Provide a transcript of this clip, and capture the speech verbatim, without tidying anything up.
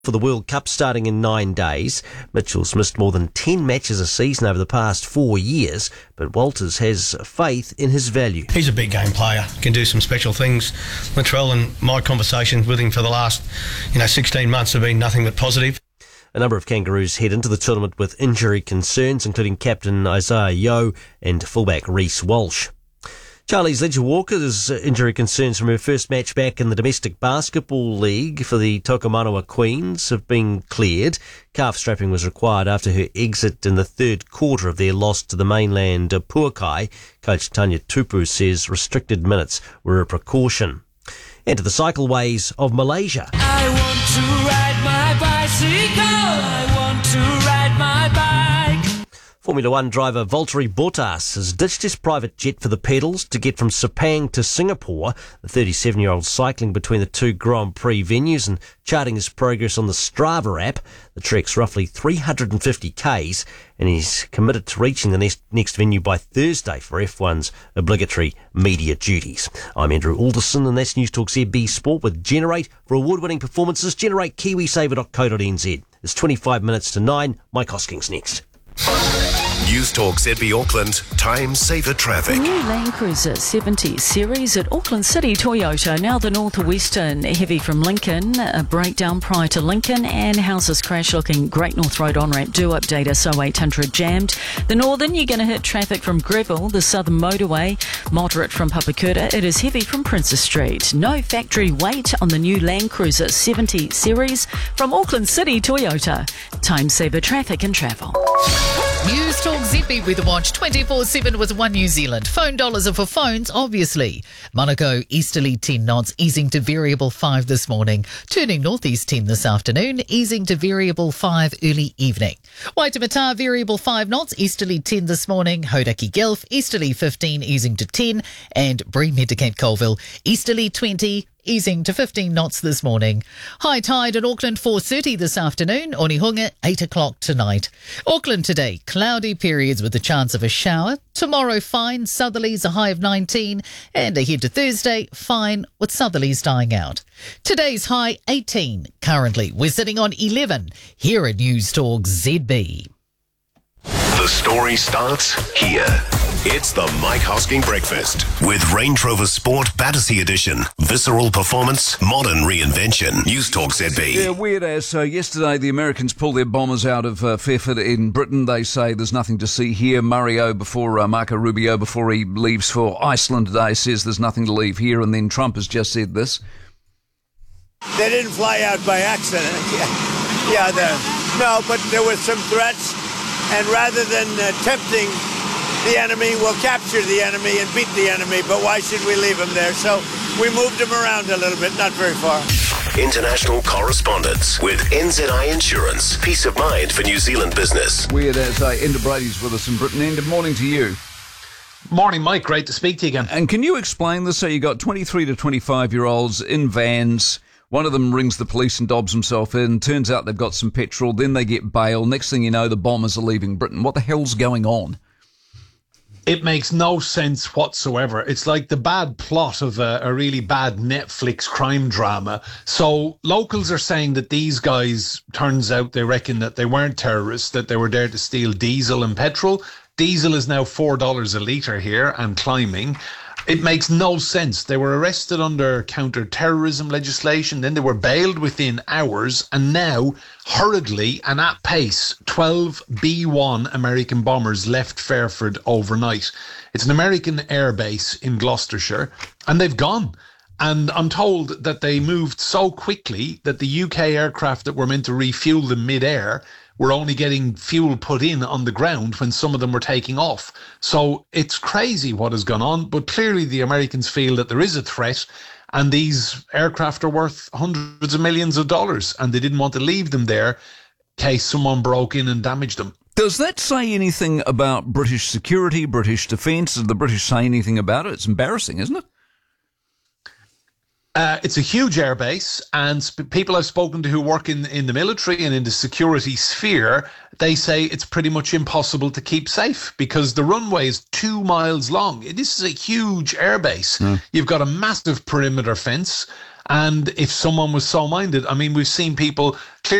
for the World Cup starting in nine days. Mitchell's missed more than ten matches a season over the past four years, but Walters has faith in his value. He's a big game player, can do some special things. Latrell and my conversations with him for the last, you know, sixteen months have been nothing but positive. A number of Kangaroos head into the tournament with injury concerns, including captain Isaiah Yeo and fullback Reece Walsh. Charlie's Ledger Walker's injury concerns from her first match back in the Domestic Basketball League for the Tokomanawa Queens have been cleared. Calf strapping was required after her exit in the third quarter of their loss to the mainland Puakai. Coach Tanya Tupu says restricted minutes were a precaution. And to the cycleways of Malaysia. I want to ride my bicycle, I want to ride my bike. Formula One driver Valtteri Bottas has ditched his private jet for the pedals to get from Sepang to Singapore. The thirty-seven-year-old cycling between the two Grand Prix venues and charting his progress on the Strava app. The trek's roughly three hundred fifty kays, and he's committed to reaching the next, next venue by Thursday for F one's obligatory media duties. I'm Andrew Alderson, and that's News Talk Z B Sport with Generate. For award-winning performances, generate kiwi saver dot co dot n z. It's twenty-five minutes to nine. Mike Hoskins next. News Talk Z B Auckland, Time Saver Traffic. The new Land Cruiser seventy series at Auckland City Toyota. Now the Northwestern heavy from Lincoln. A breakdown prior to Lincoln and houses crash looking Great North Road on-ramp. Do update us oh eight hundred jammed. The Northern, you're going to hit traffic from Greville. The Southern Motorway, moderate from Papakura. It is heavy from Princess Street. No factory wait on the new Land Cruiser seventy series from Auckland City Toyota. Time Saver Traffic and Travel. News Talk Z B Weather Watch twenty-four seven with One New Zealand. Phone dollars are for phones, obviously. Monaco, easterly ten knots, easing to variable five this morning. Turning northeast ten this afternoon, easing to variable five early evening. Waitemata, variable five knots, easterly ten this morning. Hodaki Gulf, easterly fifteen, easing to ten. And Bream head to Cape Colville, easterly twenty, easing to fifteen knots this morning. High tide at Auckland four thirty this afternoon. Onehunga eight o'clock tonight. Auckland today, cloudy periods with the chance of a shower. Tomorrow fine, southerlies a high of nineteen. And ahead to Thursday, fine with southerlies dying out. Today's high eighteen. Currently we're sitting on eleven here at News Talk Z B. The story starts here. It's the Mike Hosking Breakfast with Range Rover Sport Battersea Edition. Visceral performance, modern reinvention. News Talk Z B. Yeah, weird as. So yesterday the Americans pulled their bombers out of uh, Fairford in Britain. They say there's nothing to see here. Mario before uh, Marco Rubio before he leaves for Iceland today says there's nothing to leave here. And then Trump has just said this. They didn't fly out by accident. Yeah, yeah the, no, but there were some threats. And rather than uh, tempting the enemy, we'll capture the enemy and beat the enemy. But why should we leave them there? So we moved them around a little bit, not very far. International correspondence with N Z I Insurance. Peace of mind for New Zealand business. Weird as uh, Enda Brady's with us in Britain. Enda, morning to you. Morning, Mike. Great to speak to you again. And can you explain this? So you got twenty-three to twenty-five-year-olds in vans. One of them rings the police and dobs himself in. Turns out they've got some petrol. Then they get bail. Next thing you know, the bombers are leaving Britain. What the hell's going on? It makes no sense whatsoever. It's like the bad plot of a, a really bad Netflix crime drama. So locals are saying that these guys, turns out they reckon that they weren't terrorists, that they were there to steal diesel and petrol. Diesel is now four dollars a litre here and climbing. It makes no sense. They were arrested under counter-terrorism legislation, then they were bailed within hours, and now, hurriedly and at pace, twelve B one American bombers left Fairford overnight. It's an American air base in Gloucestershire, and they've gone. And I'm told that they moved so quickly that the U K aircraft that were meant to refuel them mid-air were only getting fuel put in on the ground when some of them were taking off. So it's crazy what has gone on, but clearly the Americans feel that there is a threat and these aircraft are worth hundreds of millions of dollars and they didn't want to leave them there in case someone broke in and damaged them. Does that say anything about British security, British defence? Did the British say anything about it? It's embarrassing, isn't it? Uh, it's a huge airbase, and sp- people I've spoken to who work in, in the military and in the security sphere, they say it's pretty much impossible to keep safe because the runway is two miles long. This is a huge airbase. Mm. You've got a massive perimeter fence. And if someone was so minded, I mean, we've seen people clearly